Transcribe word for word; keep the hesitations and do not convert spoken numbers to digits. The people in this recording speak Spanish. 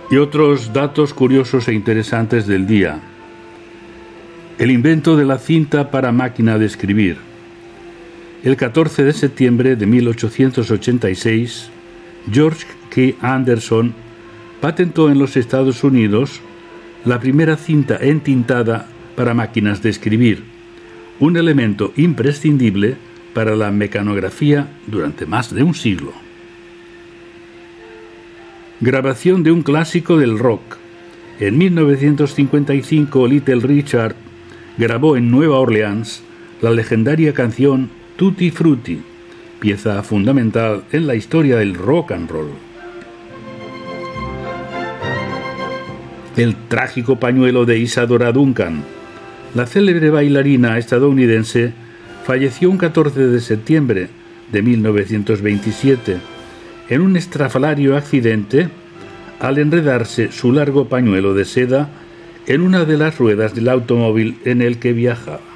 Y otros datos curiosos e interesantes del día. El invento de la cinta para máquina de escribir. El catorce de septiembre de mil ochocientos ochenta y seis, George K. Anderson patentó en los Estados Unidos la primera cinta entintada para máquinas de escribir, un elemento imprescindible para la mecanografía durante más de un siglo. Grabación de un clásico del rock. En mil novecientos cincuenta y cinco, Little Richard grabó en Nueva Orleans la legendaria canción Tutti Frutti, pieza fundamental en la historia del rock and roll. El trágico pañuelo de Isadora Duncan. La célebre bailarina estadounidense falleció un catorce de septiembre de mil novecientos veintisiete en un estrafalario accidente al enredarse su largo pañuelo de seda en una de las ruedas del automóvil en el que viajaba.